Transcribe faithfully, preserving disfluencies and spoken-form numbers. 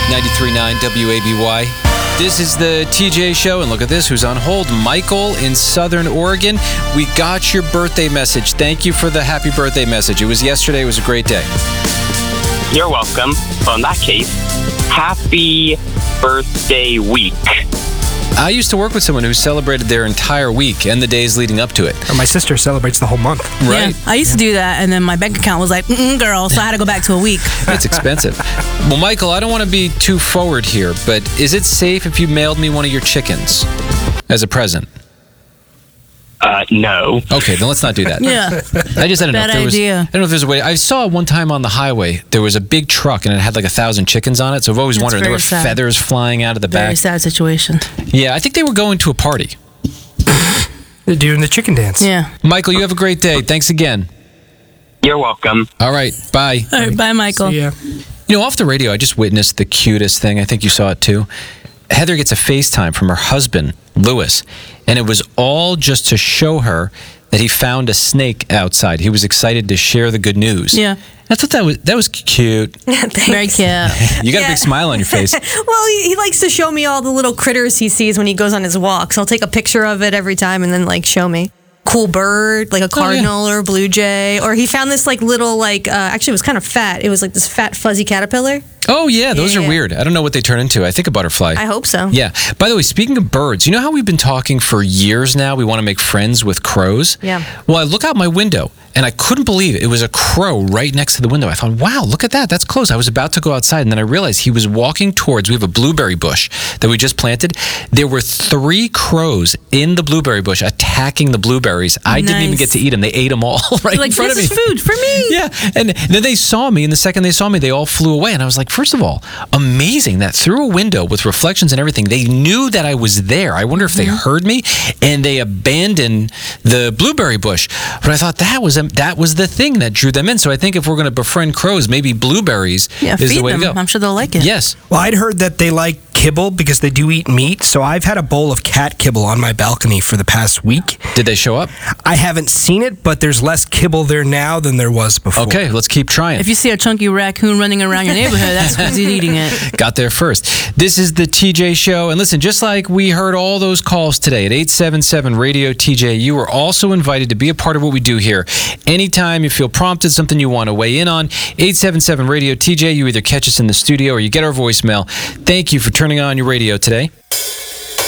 ninety-three point nine W A B Y. This is the T J Show, and look at this, who's on hold. Michael in Southern Oregon. We got your birthday message. Thank you for the happy birthday message. It was yesterday. It was a great day. You're welcome. Well, in that case, happy birthday week. I used to work with someone who celebrated their entire week and the days leading up to it. My sister celebrates the whole month. Right. Yeah, I used to do that, and then my bank account was like, mm-mm, girl, so I had to go back to a week. It's expensive. Well, Michael, I don't want to be too forward here, but is it safe if you mailed me one of your chickens as a present? Uh, no. Okay, then let's not do that. Yeah. I just I don't know Bad if there was idea. I don't know if there's a way. I saw one time on the highway there was a big truck and it had like a thousand chickens on it. So I've always That's wondered there very were sad. feathers flying out of the Very back. sad situation. Yeah, I think they were going to a party. They're doing the chicken dance. Yeah. Michael, you have a great day. Thanks again. You're welcome. All right, bye. All right, bye, Michael. Yeah. You know, off the radio, I just witnessed the cutest thing. I think you saw it too. Heather gets a FaceTime from her husband, Lewis, and it was all just to show her that he found a snake outside. He was excited to share the good news. Yeah. I thought that was that was cute. Very cute. You got a Yeah. big smile on your face. Well, he, he likes to show me all the little critters he sees when he goes on his walks. I'll take a picture of it every time and then like show me. Cool bird, like a cardinal or a blue jay. Or he found this like little like, uh, actually it was kind of fat. It was like this fat fuzzy caterpillar. Oh, yeah, those are Yeah. weird. I don't know what they turn into. I think a butterfly. I hope so. Yeah. By the way, speaking of birds, you know how we've been talking for years now? We want to make friends with crows. Yeah. Well, I look out my window, and I couldn't believe it. It was a crow right next to the window. I thought, wow, look at that. That's close. I was about to go outside, and then I realized he was walking towards, we have a blueberry bush that we just planted. There were three crows in the blueberry bush attacking the blueberries. I didn't even Nice. get to eat them. They ate them all right Like, in front this of me. is food for me. Yeah, and then they saw me, and the second they saw me, they all flew away. And I was like, first of all, amazing that through a window with reflections and everything, they knew that I was there. I wonder if they heard me, and they abandoned the blueberry bush. But I thought that was that was the thing that drew them in. So I think if we're going to befriend crows, maybe blueberries Yeah, is feed the way them. to go. I'm sure they'll like it. Yes. Well, I'd heard that they like kibble because they do eat meat. So I've had a bowl of cat kibble on my balcony for the past week. Did they show up? I haven't seen it, but there's less kibble there now than there was before. Okay, let's keep trying. If you see a chunky raccoon running around your neighborhood, that's who's eating it. Got there first. This is the T J Show. And listen, just like we heard all those calls today at eight seven seven radio T J, you are also invited to be a part of what we do here. Anytime you feel prompted, something you want to weigh in on, eight seven seven radio T J, you either catch us in the studio or you get our voicemail. Thank you for turning on your radio today.